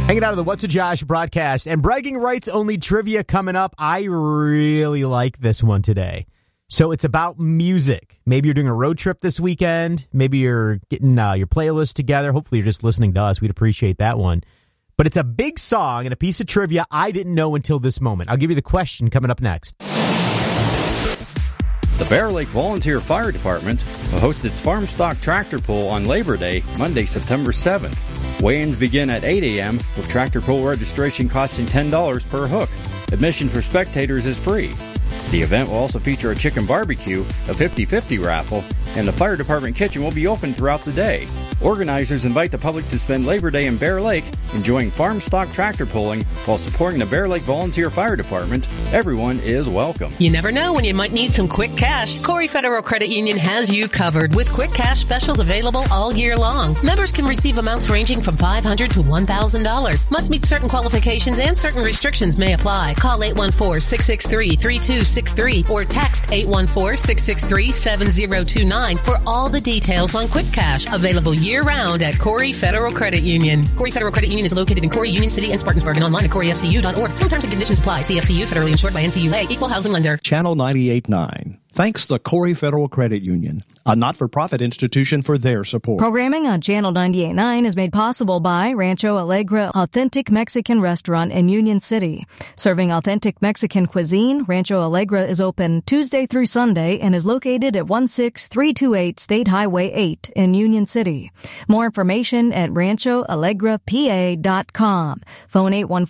Hanging out of the What's a Josh broadcast and bragging rights only trivia coming up. I really like this one today. So it's about music. Maybe you're doing a road trip this weekend. Maybe you're getting your playlist together. Hopefully you're just listening to us. We'd appreciate that one. But it's a big song and a piece of trivia I didn't know until this moment. I'll give you the question coming up next. The Bear Lake Volunteer Fire Department will host its farm stock tractor pull on Labor Day, Monday, September 7th. Weigh-ins begin at 8 a.m., with tractor pull registration costing $10 per hook. Admission for spectators is free. The event will also feature a chicken barbecue, a 50-50 raffle, and the fire department kitchen will be open throughout the day. Organizers invite the public to spend Labor Day in Bear Lake enjoying farm stock tractor pulling while supporting the Bear Lake Volunteer Fire Department. Everyone is welcome. You never know when you might need some quick cash. Corey Federal Credit Union has you covered with quick cash specials available all year long. Members can receive amounts ranging from $500 to $1,000. Must meet certain qualifications and certain restrictions may apply. Call 814-663-3263 or text 814-663-7029 for all the details on quick cash available year-round at Corey Federal Credit Union. Corey Federal Credit Union is located in Corey, Union City, and Spartansburg, and online at CoreyFCU.org. Some terms and conditions apply. CFCU, federally insured by NCUA, equal housing lender. Channel 98.9 thanks the Corey Federal Credit Union, a not-for-profit institution, for their support. Programming on Channel 98.9 is made possible by Rancho Alegre Authentic Mexican Restaurant in Union City. Serving authentic Mexican cuisine, Rancho Alegre is open Tuesday through Sunday and is located at 16328 State Highway 8 in Union City. More information at ranchoalegrepa.com. Phone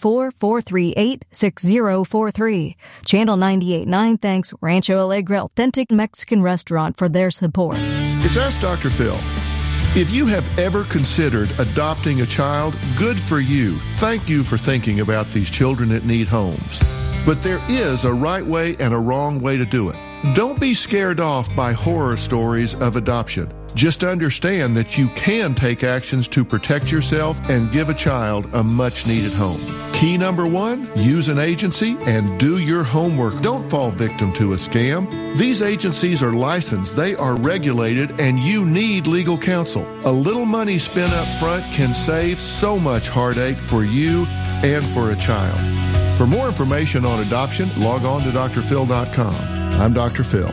814-438-6043. Channel 98.9 thanks Rancho Alegre Authentic Mexican Restaurant for their support. It's Ask Dr. Phil. If you have ever considered adopting a child, good for you. Thank you for thinking about these children that need homes. But there is a right way and a wrong way to do it. Don't be scared off by horror stories of adoption. Just understand that you can take actions to protect yourself and give a child a much-needed home. Key number 1, use an agency and do your homework. Don't fall victim to a scam. These agencies are licensed, they are regulated, and you need legal counsel. A little money spent up front can save so much heartache for you and for a child. For more information on adoption, log on to drphil.com. I'm Dr. Phil.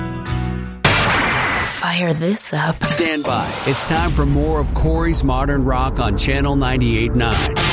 Fire this up. Stand by. It's time for more of Corey's Modern Rock on Channel 98.9.